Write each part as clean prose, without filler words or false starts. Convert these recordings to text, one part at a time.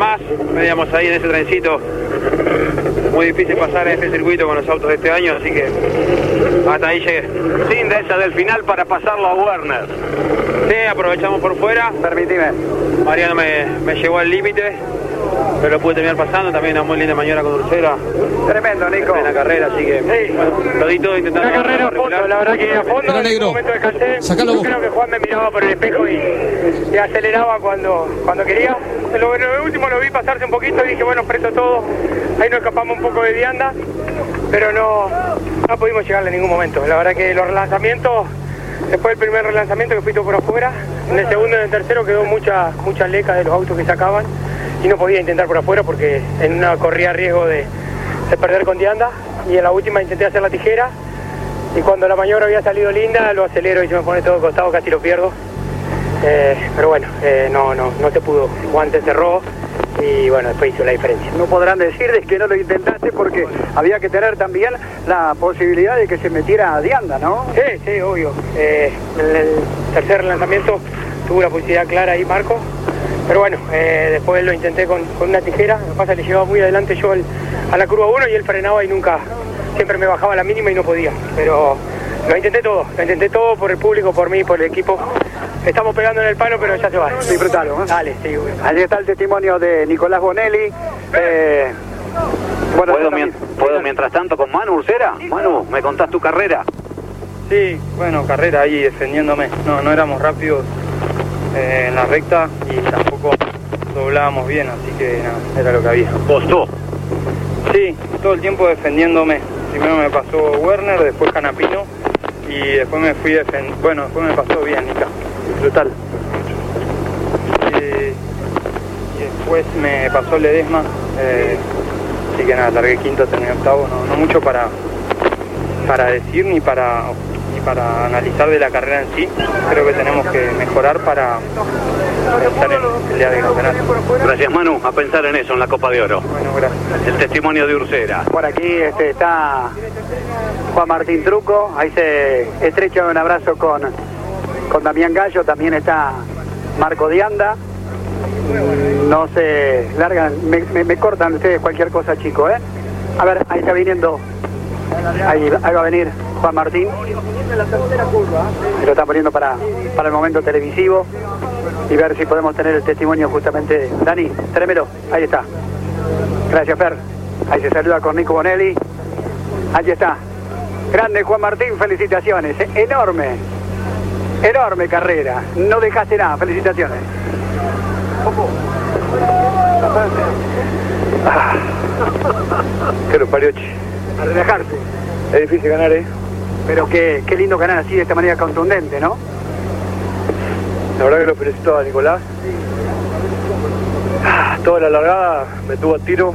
más. Veníamos ahí en ese trencito. Muy difícil pasar en este circuito con los autos de este año, así que hasta ahí llegué. Cinda esa del final para pasarlo a Werner. Sí, aprovechamos por fuera. Permitime. Mariano me llevó al límite, pero lo pude terminar pasando. También una muy linda maniobra con Ursera. Tremendo, Nico. En la carrera, así que bueno, lo di todo intentando. Una carrera a fondo, la verdad que a fondo. En un momento descansé. Sacalo vos. Creo que Juan me miraba por el espejo y aceleraba cuando quería. En lo último lo vi pasarse un poquito y dije, bueno, presto todo. Ahí nos escapamos un poco de vianda, pero no pudimos llegarle en ningún momento. La verdad que los relanzamientos, después del primer relanzamiento que fui todo por afuera, en el segundo y en el tercero quedó mucha leca de los autos que sacaban y no podía intentar por afuera porque en una corría riesgo de perder con vianda, y en la última intenté hacer la tijera y cuando la maniobra había salido linda lo acelero y se me pone todo costado, casi lo pierdo. Pero bueno, no se pudo. Juan se cerró y bueno, después hizo la diferencia. No podrán decir de que no lo intentaste porque había que tener también la posibilidad de que se metiera a Dianda, ¿no? Sí, obvio. En el tercer lanzamiento tuvo la posibilidad clara ahí Marco, pero bueno, después lo intenté con una tijera. Lo que pasa es que le llevaba muy adelante yo a la curva 1 y él frenaba y nunca, siempre me bajaba a la mínima y no podía, pero lo intenté todo por el público, por mí, por el equipo. Estamos pegando en el palo, pero ya se va. Disfrutalo, ¿eh? Dale, sí, güey. Allí está el testimonio de Nicolás Bonelli. Bueno, ¿Puedo mientras tanto con Manu Ursera? Manu, ¿me contás tu carrera? Sí, bueno, carrera ahí defendiéndome. No éramos rápidos en la recta y tampoco doblábamos bien, así que nada, era lo que había. ¿Costó? Sí, todo el tiempo defendiéndome. Primero me pasó Werner, después Canapino y después me fui bueno, después me pasó bien Nica. Brutal. Y después me pasó Ledesma, así que nada, largué quinto, terminé octavo. No mucho para decir ni para analizar de la carrera en sí. Creo que tenemos que mejorar para estar en el día de campeonato. Gracias, Manu, a pensar en eso, en la Copa de Oro. Bueno, gracias. El testimonio de Ursera. Por aquí está Juan Martín Truco, ahí se estrecha un abrazo con Damián Gallo, también está Marco Dianda. No se largan, me cortan ustedes cualquier cosa, chicos, ¿eh? A ver, ahí está viniendo, ahí va a venir Juan Martín. Lo está poniendo para el momento televisivo y ver si podemos tener el testimonio justamente. Dani, trémelo, ahí está. Gracias, Fer. Ahí se saluda con Nico Bonelli. Ahí está. Grande Juan Martín, felicitaciones. Enorme carrera. No dejaste nada, felicitaciones. Que lo parió, che. A relajarse. Es difícil ganar, Pero qué lindo ganar así de esta manera contundente, ¿no? La verdad que lo felicito a Nicolás. Toda la largada me tuvo a tiro.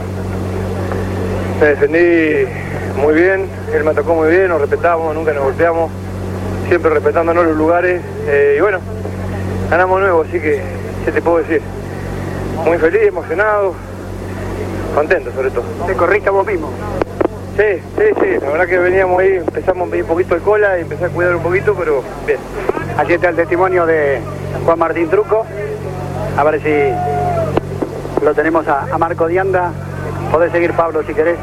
Me defendí muy bien, él me atacó muy bien, nos respetamos, nunca nos golpeamos, siempre respetándonos los lugares. Y bueno, ganamos nuevo, así que, ¿qué te puedo decir? Muy feliz, emocionado, contento sobre todo. ¿Te corriste a vos mismo? Sí, la verdad que veníamos ahí, empezamos a pedir un poquito de cola y empecé a cuidar un poquito, pero bien. Allí está el testimonio de Juan Martín Truco. A ver si lo tenemos a Marco Dianda. Podés seguir, Pablo, si querés.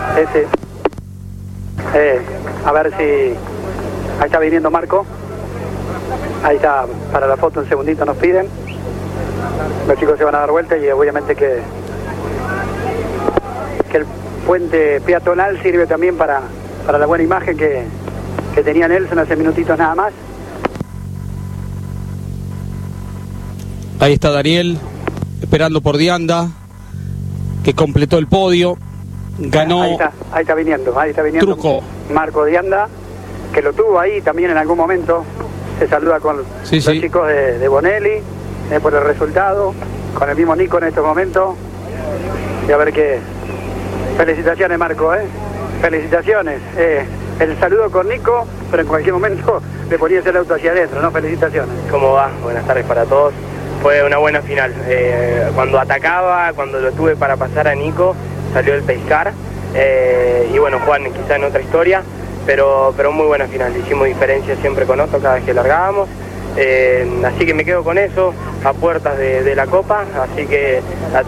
A ver si... Ahí está viniendo Marco. Ahí está, para la foto un segundito nos piden. Los chicos se van a dar vuelta y obviamente que el puente peatonal sirve también para la buena imagen que tenía Nelson hace minutitos nada más. Ahí está Daniel, esperando por Dianda, que completó el podio. Ganó. Ahí está viniendo Truco. Marco Dianda, que lo tuvo ahí también en algún momento. Se saluda con los chicos de Bonelli por el resultado, con el mismo Nico en estos momentos. Y a ver qué. Felicitaciones, Marco, felicitaciones. El saludo con Nico, pero en cualquier momento le ponías el auto hacia adentro, ¿no? Felicitaciones. ¿Cómo va? Buenas tardes para todos. Fue una buena final. Cuando atacaba, cuando lo tuve para pasar a Nico, salió el pescar. Y bueno, Juan quizá en otra historia, pero muy buena final. Hicimos diferencia siempre con Otto cada vez que largábamos. Así que me quedo con eso, a puertas de la Copa. Así que